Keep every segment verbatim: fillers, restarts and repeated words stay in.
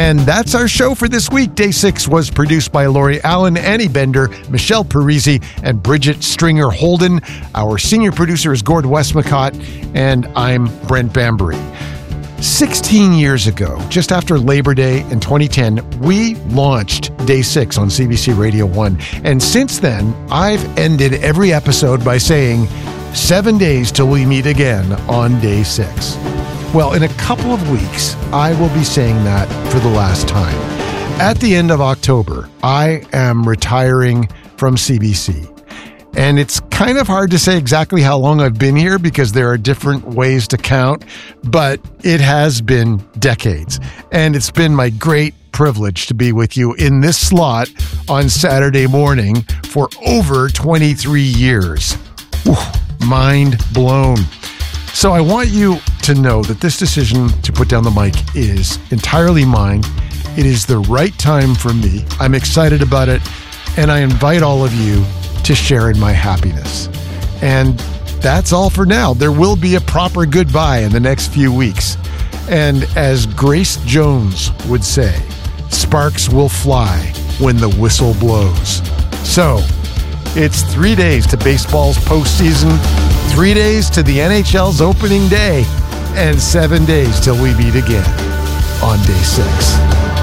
And that's our show for this week. Day six was produced by Laurie Allen, Annie Bender, Michelle Parisi, and Bridget Stringer Holden. Our senior producer is Gord Westmacott, and I'm Brent Bambury. sixteen years ago, just after Labor Day in twenty ten, we launched Day six on C B C Radio one. And since then, I've ended every episode by saying, seven days till we meet again on Day six. Well, in a couple of weeks, I will be saying that for the last time. At the end of October, I am retiring from C B C. And it's kind of hard to say exactly how long I've been here because there are different ways to count, but it has been decades. And it's been my great privilege to be with you in this slot on Saturday morning for over twenty-three years. Whew, mind blown. So I want you to know that this decision to put down the mic is entirely mine. It is the right time for me. I'm excited about it, and I invite all of you to share in my happiness. And that's all for now. There will be a proper goodbye in the next few weeks. And as Grace Jones would say, sparks will fly when the whistle blows. So, it's three days to baseball's postseason, three days to the N H L's opening day, and seven days till we meet again on Day six.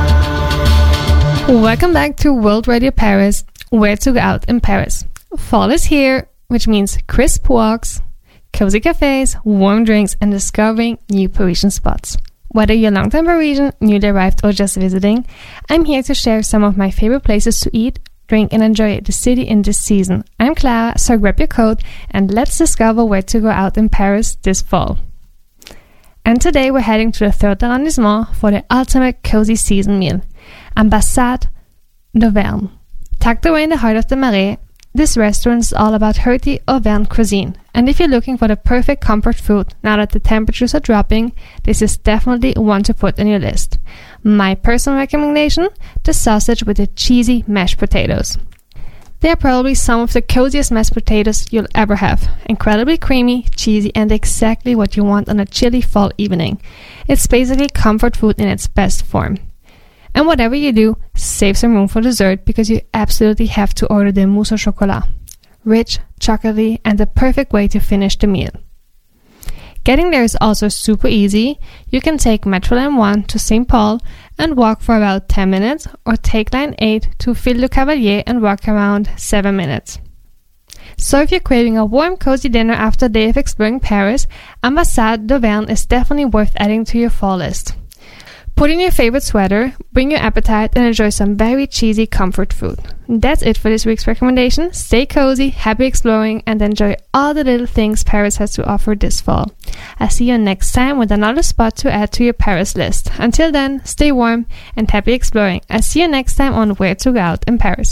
Welcome back to World Radio Paris, where to go out in Paris. Fall is here, which means crisp walks, cozy cafes, warm drinks, and discovering new Parisian spots. Whether you're a long-time Parisian, newly arrived, or just visiting, I'm here to share some of my favorite places to eat, drink, and enjoy the city in this season. I'm Clara, so grab your coat and let's discover where to go out in Paris this fall. And today we're heading to the third arrondissement for the ultimate cozy season meal, Ambassade d'Auvergne. Tucked away in the heart of the Marais, this restaurant is all about hearty Auvergne cuisine. And if you're looking for the perfect comfort food now that the temperatures are dropping, this is definitely one to put on your list. My personal recommendation, the sausage with the cheesy mashed potatoes. They are probably some of the coziest mashed potatoes you'll ever have. Incredibly creamy, cheesy, and exactly what you want on a chilly fall evening. It's basically comfort food in its best form. And whatever you do, save some room for dessert because you absolutely have to order the mousse au chocolat. Rich, chocolatey, and the perfect way to finish the meal. Getting there is also super easy. You can take Metro Line one to Saint Paul and walk for about ten minutes, or take Line eight to Ville du Cavalier and walk around seven minutes. So if you're craving a warm, cozy dinner after a day of exploring Paris, Ambassade d'Auvergne is definitely worth adding to your fall list. Put in your favorite sweater, bring your appetite, and enjoy some very cheesy comfort food. That's it for this week's recommendation. Stay cozy, happy exploring, and enjoy all the little things Paris has to offer this fall. I'll see you next time with another spot to add to your Paris list. Until then, stay warm and happy exploring. I'll see you next time on Where to Go Out in Paris.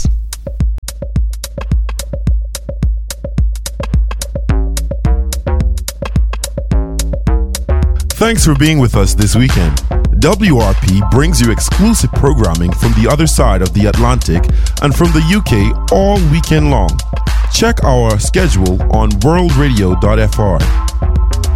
Thanks for being with us this weekend. W R P brings you exclusive programming from the other side of the Atlantic and from the U K all weekend long. Check our schedule on world radio dot f r.